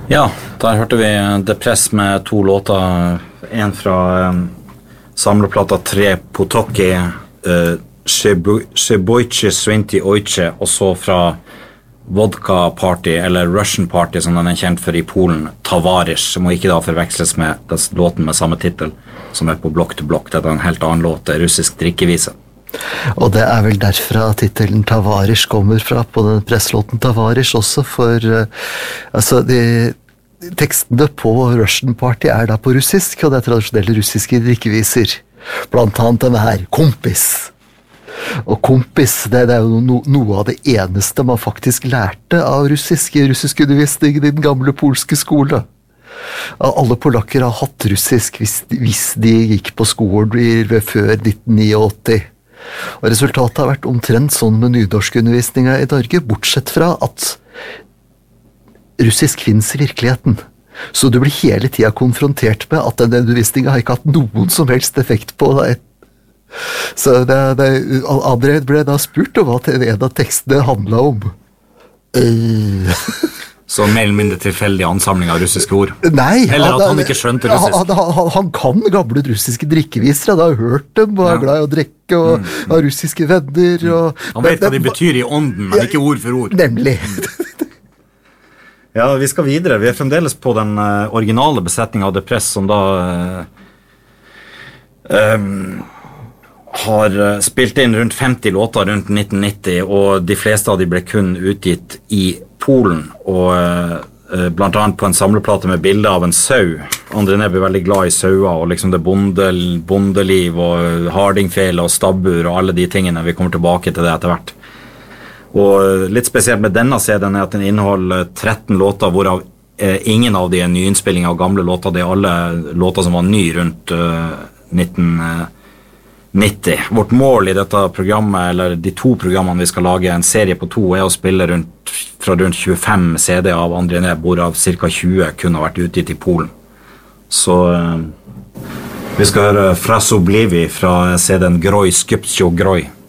Ja, der hørte vi Depress med 2 låter, en fra samleplata Tre Potoki, Przebojcie Święty Ojcze, og så fra Vodka Party, eller Russian Party som den kjent for i Polen, Tavarish, som må ikke da forveksles med låten med samme titel, som på Block to Block. Det en helt annen låt, russisk drikkevise. Og det vel derfra titelen Tavarish kommer fra, på den presslåten Tavarish også, for altså tekstene på Russian Party da på russisk, og det tradisjonelle russiske drikkeviser. Blant annet denne her, Kompis. Og Kompis, det jo noe av det eneste man faktisk lærte av russisk undervisning i den gamle polske skole. Alle polakker har hatt russisk hvis de gikk på skolen før 1989. Og resultatet har vært omtrent sånn med nynorskundervisninga i Norge, bortsett fra at russisk finnes i virkeligheten. Så du blir hele tida konfrontert med at den undervisninga har ikke hatt noen som helst effekt på deg. Så André ble da spurt om hva en av tekstene handla om. Så mer eller mindre tilfeldig ansamling av russiske ord? Nei. Eller at han ikke skjønte russisk? Han kan gamle russiske drikkeviser, han har hørt dem, og glad i å drikke, og har russiske venner. Han vet hva de betyr i ånden, men ikke ord for ord. Nemlig. Ja, vi skal videre. Vi fremdeles på den originale besetningen av Depress, som da har spilt inn rundt 50 låter rundt 1990, og de fleste av de ble kun utgitt i Polen, og blant annet på en samleplate med bilder av en sau. André blir veldig glad i sauer, og liksom det bondeliv, og hardingfele og stabbur, og alle de tingene. Vi kommer tilbake til det etter hvert. Og litt spesielt med denne CD-en at den inneholder 13 låter, hvorav ingen av de nyinnspillinger av gamle låter. Det alle låter som var ny rundt 1990. Vårt mål i dette programmet, eller de 2 programmene vi skal lage, en serie på 2, å spille fra rundt 25 CD av André Neb, hvorav ca. 20 kunne ha vært utgitt i Polen. Så vi skal høre Frasoblivi fra CD-en Groj Skupcio Groj.